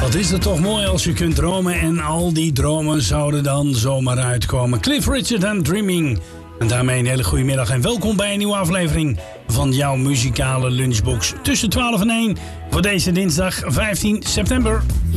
Wat is het toch mooi als je kunt dromen en al die dromen zouden dan zomaar uitkomen. Cliff Richard en Dreaming. En daarmee een hele goede middag en welkom bij een nieuwe aflevering van jouw muzikale lunchbox tussen 12 en 1 voor deze dinsdag 15 september.